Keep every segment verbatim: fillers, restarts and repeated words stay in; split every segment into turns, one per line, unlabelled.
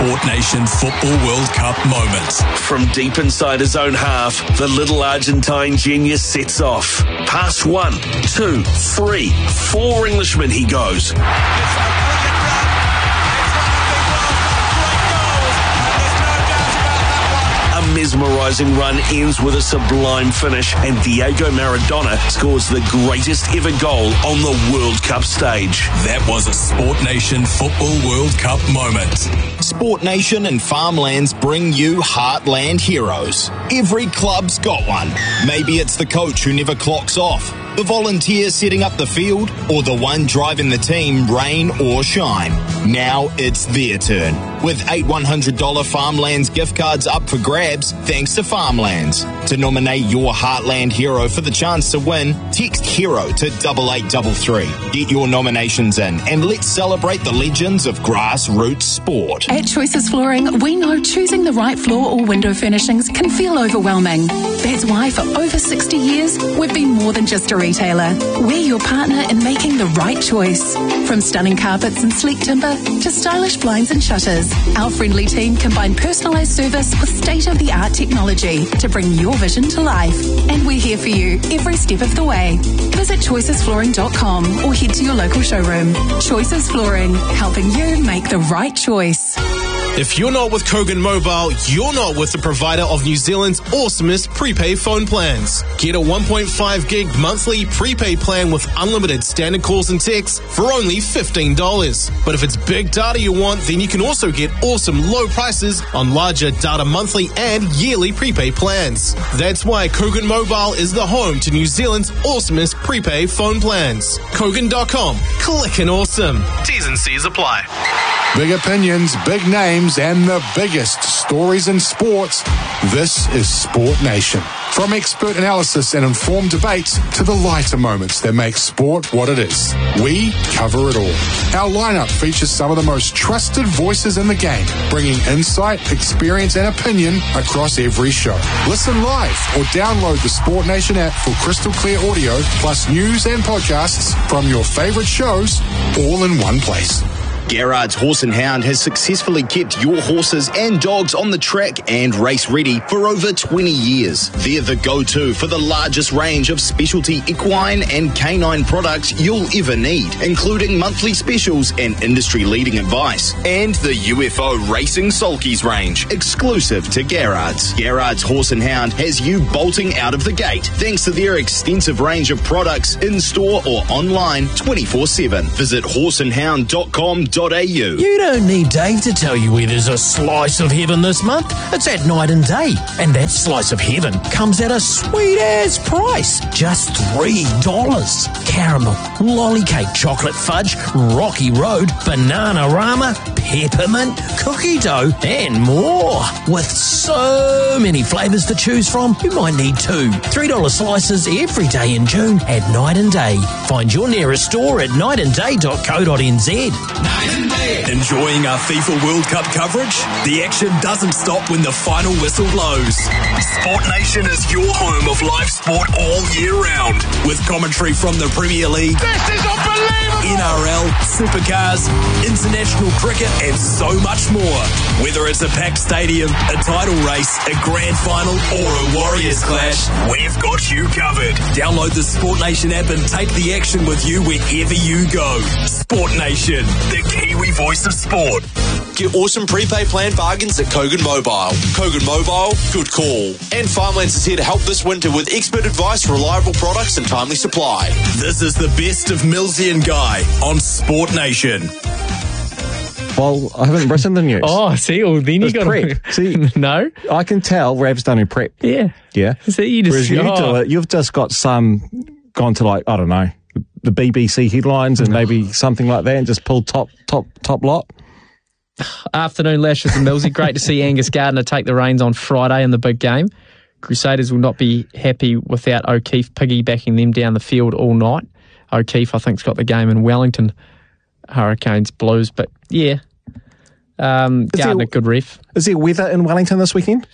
Sport Nation Football World Cup moment.
From deep inside his own half, the little Argentine genius sets off. Past one, two, three, four Englishmen he goes. A mesmerising run ends with a sublime finish, and Diego Maradona scores the greatest ever goal on the World Cup stage.
That was a Sport Nation Football World Cup moment.
Sport Nation and Farmlands bring you Heartland Heroes. Every club's got one. Maybe it's the coach who never clocks off, the volunteer setting up the field, or the one driving the team, rain or shine. Now it's their turn. With eight one hundred dollars Farmlands gift cards up for grabs, thanks to Farmlands. To nominate your Heartland hero for the chance to win, text HERO to double eight double three. Get your nominations in and let's celebrate the legends of grassroots sport.
At Choices Flooring, we know choosing the right floor or window furnishings can feel overwhelming. That's why for over sixty years, we've been more than just a retailer. We're your partner in making the right choice. From stunning carpets and sleek timber to stylish blinds and shutters, our friendly team combine personalised service with state-of-the-art technology to bring your vision to life. And we're here for you every step of the way. Visit choices flooring dot com or head to your local showroom. Choices Flooring, helping you make the right choice.
If you're not with Kogan Mobile, you're not with the provider of New Zealand's awesomest prepaid phone plans. Get a one point five gig monthly prepaid plan with unlimited standard calls and texts for only fifteen dollars. But if it's big data you want, then you can also get awesome low prices on larger data monthly and yearly prepaid plans. That's why Kogan Mobile is the home to New Zealand's awesomest prepaid phone plans. Kogan dot com. Clickin' awesome. T's and C's apply.
Big opinions, big names, and the biggest stories in sports. This is Sport Nation. From expert analysis and informed debates to the lighter moments that make sport what it is, we cover it all. Our lineup features some of the most trusted voices in the game, bringing insight, experience, and opinion across every show. Listen live or download the Sport Nation app for crystal clear audio, plus news and podcasts from your favorite shows, all in one place.
Garrard's Horse and Hound has successfully kept your horses and dogs on the track and race ready for over twenty years. They're the go-to for the largest range of specialty equine and canine products you'll ever need, including monthly specials and industry-leading advice. And the U F O Racing Sulkies range, exclusive to Garrard's. Garrard's Horse and Hound has you bolting out of the gate thanks to their extensive range of products in-store or online twenty-four seven. Visit horse and hound dot com dot a u.
You don't need Dave to tell you where there's a slice of heaven this month. It's at Night and Day. And that slice of heaven comes at a sweet-ass price. Just three dollars. Caramel, lolly cake, chocolate fudge, Rocky Road, Banana-Rama, peppermint, cookie dough, and more. With so many flavours to choose from, you might need two. three dollar slices every day in June at Night and Day. Find your nearest store at night and day dot co dot n z.
Enjoying our FIFA World Cup coverage? The action doesn't stop when the final whistle blows. Sport Nation is your home of live sport all year round, with commentary from the Premier League,
this is unbelievable!
N R L, supercars, international cricket, and so much more. Whether it's a packed stadium, a title race, a grand final, or a Warriors clash, we've got you covered. Download the Sport Nation app and take the action with you wherever you go. Sport Nation, the Kiwi voice of sport.
Get awesome prepaid plan bargains at Kogan Mobile. Kogan Mobile, good call. And Farmlands is here to help this winter with expert advice, reliable products, and timely supply.
This is the best of Millsy and Guy on Sport Nation.
Well, I haven't written the news.
Oh, see, well, then you got
prep.
to...
See,
no?
I can tell Rav's done a prep.
Yeah.
Yeah.
So you just...
Whereas you
oh.
do it, you've just got some, gone to like, I don't know, the B B C headlines and maybe something like that and just pulled top, top, top lot.
Afternoon lashes and Millsy. Great to see Angus Gardner take the reins on Friday in the big game. Crusaders will not be happy without O'Keefe piggybacking them down the field all night. O'Keefe, I think, has got the game in Wellington, Hurricanes Blues. But, yeah, um, Gardner,
there,
good ref.
Is there weather in Wellington this weekend?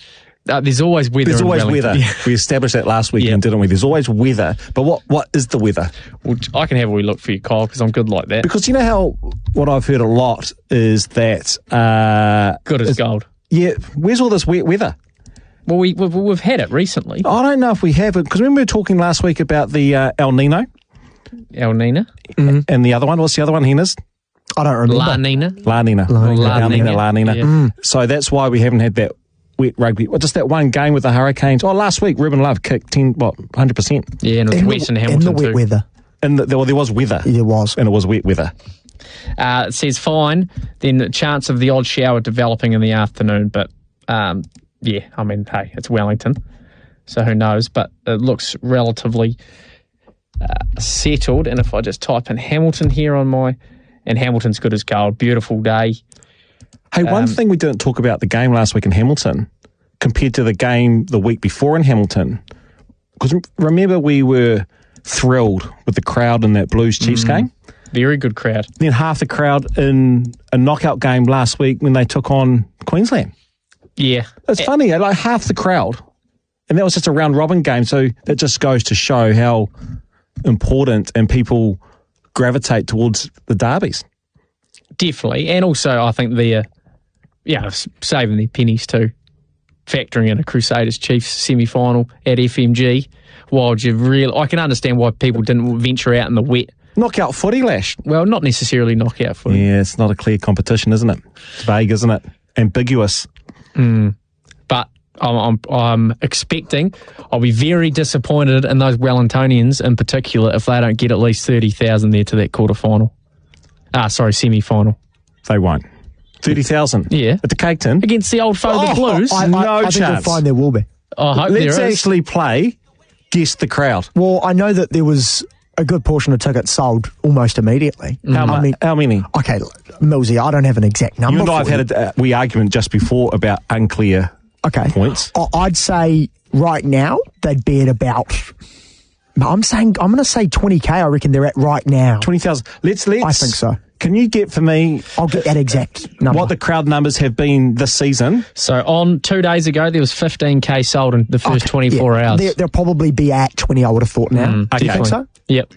Uh, there's always weather.
There's
in
always
Wellington.
weather.
Yeah.
We established that last weekend,
Yeah.
didn't we? There's always weather. But what, what is the weather?
Well, I can have a wee look for you, Kyle, because I'm good like that.
Because you know how what I've heard a lot is that uh,
Good as
is-
gold.
Yeah, where's all this wet weather?
Well, we, we've, we've had it recently.
I don't know if we have it because remember we were talking last week about the uh, El Nino
El Nina.
and the other one. What's the other one? Hina's
I don't remember.
La Nina.
La Nina.
La
El
Nina.
Nina, La Nina.
Yeah.
So that's why we haven't had that wet rugby. Well, just that one game with the Hurricanes. Oh, last week Ruben Love kicked ten, what, one hundred percent.
Yeah, and it was
In
wet
the,
in
in
Hamilton
the wet
too.
weather.
And the, there, well, there was weather.
There was.
And it was wet weather.
Uh, it says fine, then the chance of the odd shower developing in the afternoon. But um, yeah, I mean, hey, it's Wellington, so who knows? But it looks relatively uh, settled. And if I just type in Hamilton here on my, and Hamilton's good as gold, beautiful day.
Hey, one
Um,
thing we didn't talk about the game last week in Hamilton compared to the game the week before in Hamilton, because remember we were thrilled with the crowd in that Blues Chiefs game.
Very good crowd.
Then half the crowd in a knockout game last week when they took on Queensland.
Yeah,
It's funny, like half the crowd, and that was just a round robin game. So that just goes to show how important and people gravitate towards the derbies.
definitely. And also, I think they're yeah s- saving their pennies too, factoring in a Crusaders Chiefs semi final at F M G. While you really, I can understand why people didn't venture out in the wet.
Knockout footy, Lash.
Well, not necessarily knockout footy.
Yeah, it's not a clear competition, isn't it? It's vague, isn't it? Ambiguous.
But I'm, I'm, I'm expecting, I'll be very disappointed in those Wellingtonians in particular if they don't get at least thirty thousand there to that quarter final. Ah, sorry, semi final.
They won't. thirty thousand?
Yeah.
At the Cake Tin?
Against the old foe, the
Oh,
Blues.
I, I,
No
I think you'll
chance.
find there will be.
I hope
Let's
there is.
actually play Guess the Crowd.
Well, I know that there was a good portion of tickets sold almost immediately.
How,
I
mu-
mean,
how many?
okay, Millsy, I don't have an exact number.
You and I have
for
had a uh, wee argument just before about unclear
okay.
points.
I- I'd say right now they'd be at about. I'm saying I'm going to say twenty K. I reckon they're at right now.
twenty thousand. Let's, let's.
I think so.
Can you get for me
I'll get that exact number.
what the crowd numbers have been this season?
So on two days ago, there was fifteen K sold in the first
Okay,
twenty-four
yeah.
hours.
They- They'll probably be at twenty. I would have thought now.
Mm,
Do you think
okay.
so?
Yep.